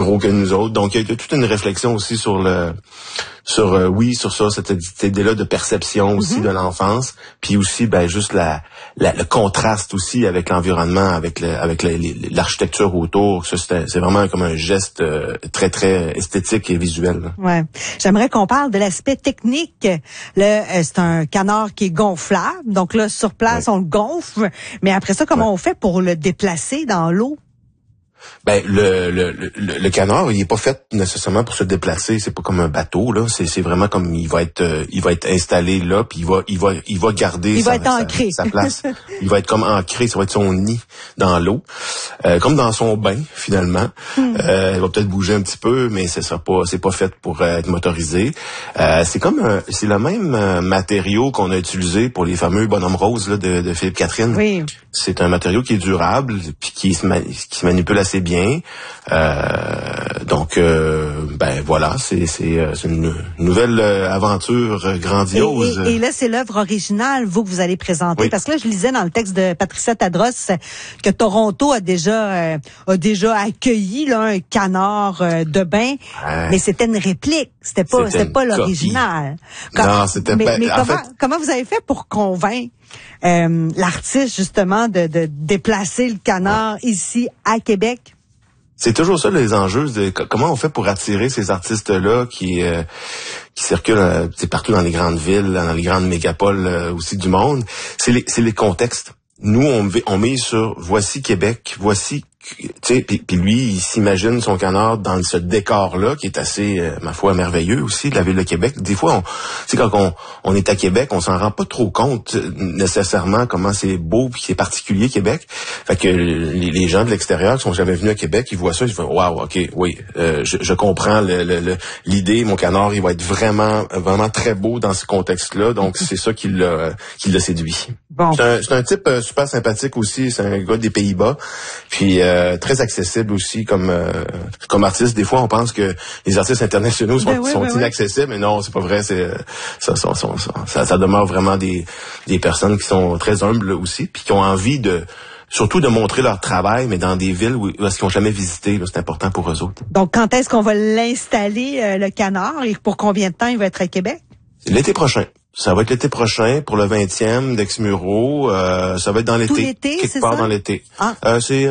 gros que nous autres. Donc, il y a toute une réflexion aussi sur cette idée-là de perception aussi de l'enfance, puis aussi juste le contraste aussi avec l'environnement, avec l'architecture autour. Ça, c'est vraiment comme un geste très très esthétique et visuel. Là. Ouais. J'aimerais qu'on parle de l'aspect technique. C'est un canard qui est gonflable, donc là sur place on le gonfle, mais après ça comment on fait pour le déplacer dans l'eau? Ben le canard, il est pas fait nécessairement pour se déplacer, c'est pas comme un bateau là, c'est vraiment comme il va être installé là puis il va garder sa place. Il va être comme ancré, ça va être son nid dans l'eau. Comme dans son bain finalement. Il va peut-être bouger un petit peu mais c'est pas fait pour être motorisé. C'est le même matériau qu'on a utilisé pour les fameux bonhommes roses là de Philippe Catherine. Oui. C'est un matériau qui est durable puis qui se manipule assez bien. Donc voilà, c'est une nouvelle aventure grandiose. Et là, c'est l'œuvre originale, que vous allez présenter. Oui. Parce que là, je lisais dans le texte de Patricia Tadros que Toronto a déjà accueilli là, un canard de bain, mais c'était une réplique. C'était pas l'original. Non, c'était pas. Mais comment vous avez fait pour convaincre l'artiste justement de déplacer le canard ici à Québec? C'est toujours ça les enjeux, comment on fait pour attirer ces artistes-là qui circulent partout dans les grandes villes, dans les grandes mégapoles aussi du monde. C'est les contextes. Nous on met sur voici Québec, voici puis lui, il s'imagine son canard dans ce décor-là, qui est assez, ma foi, merveilleux aussi, de la ville de Québec. Des fois, quand on est à Québec, on s'en rend pas trop compte nécessairement comment c'est beau puis c'est particulier Québec. Fait que les gens de l'extérieur qui sont jamais venus à Québec, ils voient ça, ils font wow, ok, oui, je comprends l'idée. Mon canard, il va être vraiment, vraiment très beau dans ce contexte-là. Donc c'est ça qui l'a séduit. Bon. C'est un type super sympathique aussi. C'est un gars des Pays-Bas. Puis très accessible aussi comme artiste. Des fois, on pense que les artistes internationaux sont inaccessibles, mais non, c'est pas vrai. Ça demeure vraiment des personnes qui sont très humbles aussi, puis qui ont envie surtout de montrer leur travail, mais dans des villes où est-ce qu'ils n'ont jamais visité. Là, c'est important pour eux autres. Donc, quand est-ce qu'on va l'installer, le canard, et pour combien de temps il va être à Québec? C'est l'été prochain. Ça va être l'été prochain pour le 20e d'Exmuro. Ça va être dans l'été. Tout l'été, quelque part ça? dans l'été. Ah. C'est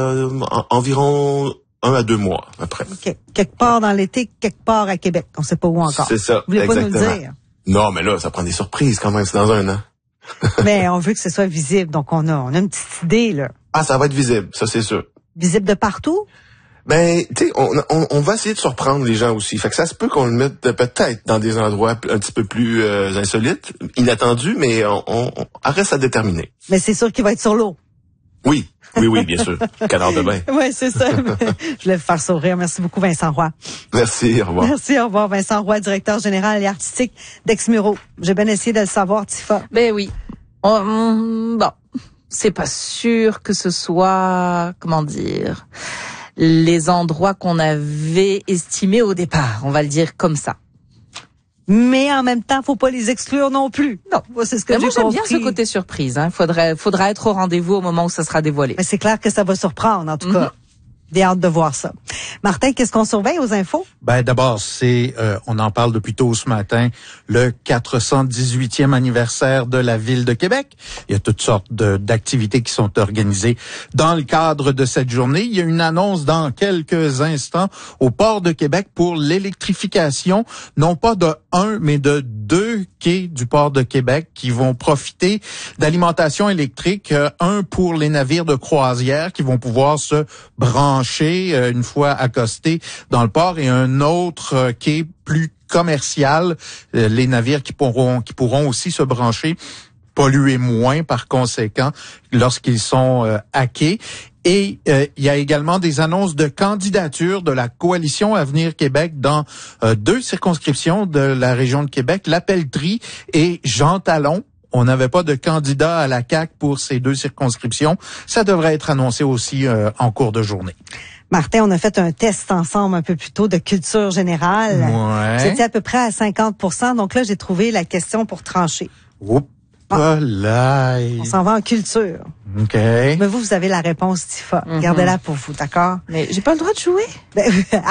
environ 1 à 2 mois après. Okay. Quelque part dans l'été, quelque part à Québec. On sait pas où encore. C'est ça. Vous voulez exactement. pas nous le dire? Non, mais là, ça prend des surprises quand même. C'est dans 1 an. Mais on veut que ce soit visible. Donc, on a une petite idée, là. Ah, ça va être visible. Ça, c'est sûr. Visible de partout? Ben, tu sais, on va essayer de surprendre les gens aussi. Fait que ça se peut qu'on le mette peut-être dans des endroits un petit peu plus insolites, inattendus, mais on reste à déterminer. Mais c'est sûr qu'il va être sur l'eau. Oui, bien sûr. Canard de bain. Oui, c'est ça. Je voulais vous faire sourire. Merci beaucoup, Vincent Roy. Merci, au revoir. Merci, au revoir, Vincent Roy, directeur général et artistique d'Exmuro. J'ai bien essayé de le savoir, Tifa. Ben oui. Bon, c'est pas sûr que ce soit, comment dire, les endroits qu'on avait estimés au départ, on va le dire comme ça. Mais en même temps, faut pas les exclure non plus. Non, c'est ce que j'ai compris. Moi, j'aime bien ce côté surprise. Faudra être au rendez-vous au moment où ça sera dévoilé. Mais c'est clair que ça va surprendre, en tout cas. J'ai hâte de voir ça. Martin, qu'est-ce qu'on surveille aux infos? Ben d'abord, on en parle depuis tôt ce matin, le 418e anniversaire de la ville de Québec. Il y a toutes sortes d'activités qui sont organisées dans le cadre de cette journée. Il y a une annonce dans quelques instants au port de Québec pour l'électrification, non pas de 1, mais de 2 quais du port de Québec qui vont profiter d'alimentation électrique. Un pour les navires de croisière qui vont pouvoir se brancher une fois accostés dans le port, et un autre quai plus commercial, les navires qui pourront aussi se brancher, polluer moins par conséquent lorsqu'ils sont à quai. Et il y a également des annonces de candidature de la coalition Avenir Québec dans 2 circonscriptions de la région de Québec, La Pelletrie et Jean Talon. On n'avait pas de candidat à la CAQ pour ces 2 circonscriptions. Ça devrait être annoncé aussi en cours de journée. Martin, on a fait un test ensemble un peu plus tôt de culture générale. Ouais. C'était à peu près à 50%. Donc là, j'ai trouvé la question pour trancher. Oups. On s'en va en culture. OK. Mais vous avez la réponse, Tifa. Gardez-la pour vous, d'accord? Mais j'ai pas le droit de jouer?